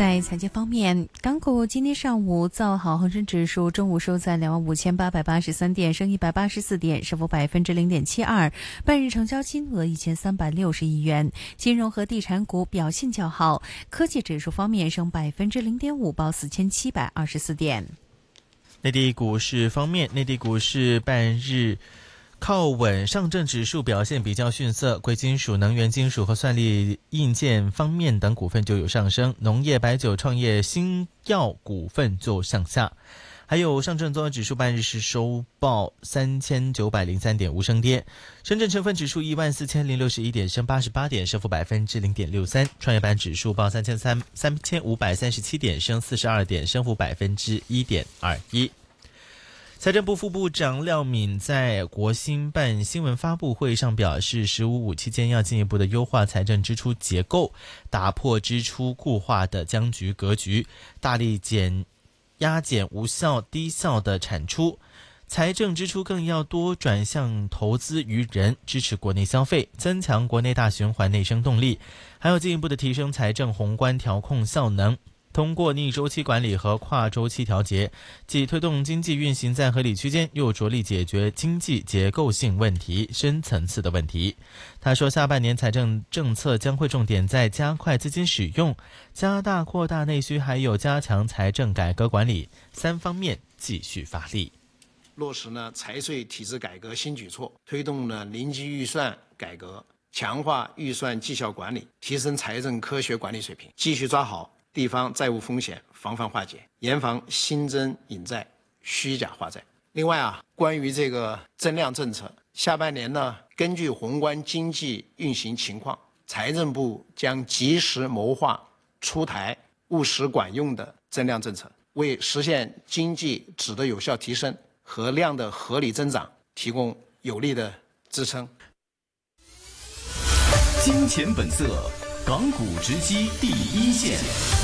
在财经方面，港股今天上午造好，恒生指数中午收在25,883点，升184点，升幅0.72%。半日成交金额1360亿元。金融和地产股表现较好，科技指数方面升0.5%，报4724点。 内地股市方面，内地股市半日靠稳，上证指数表现比较逊色，贵金属、能源金属和算力硬件方面等股份就有上升，农业、白酒、创业、新药股份就向下。还有上证综合指数半日是收报3903点，无升跌。深圳成分指数14061点，升88点，升幅0.63%。创业板指数报3537点，升42点，升幅1.21%。财政部副部长廖敏在国新办新闻发布会上表示，“15+5”期间要进一步的优化财政支出结构，打破支出固化的僵局格局，大力压减无效低效的产出，财政支出更要多转向投资于人，支持国内消费，增强国内大循环内生动力，还要进一步的提升财政宏观调控效能。通过逆周期管理和跨周期调节，既推动经济运行在合理区间，又着力解决经济结构性问题、深层次的问题。他说，下半年财政政策将会重点在加快资金使用、加大扩大内需，还有加强财政改革管理3方面继续发力。 落实财税体制改革新举措，推动零基预算改革，强化预算绩效管理，提升财政科学管理水平，继续抓好地方债务风险防范化解，严防新增引债、虚假化债。另外关于这个增量政策，下半年根据宏观经济运行情况，财政部将及时谋划出台务实管用的增量政策，为实现经济质的有效提升和量的合理增长提供有力的支撑。 金钱本色，港股直击第一线。